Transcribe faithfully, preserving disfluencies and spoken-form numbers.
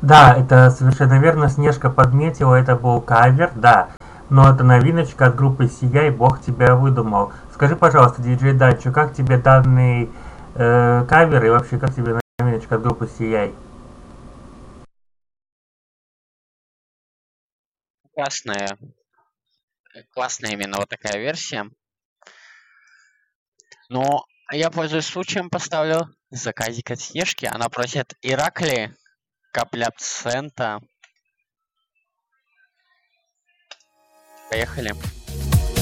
Да, это совершенно верно, Снежка подметила, это был кавер, да. Но это новиночка от группы Сияй, Бог тебя выдумал. Скажи, пожалуйста, диджей Дачо, как тебе данный э, кавер и вообще как тебе новиночка от группы Сияй? Классная, классная именно вот такая версия. Но я, пользуясь случаем, поставлю заказик от Снежки. Она просит Иракли, капля абсента. Поехали.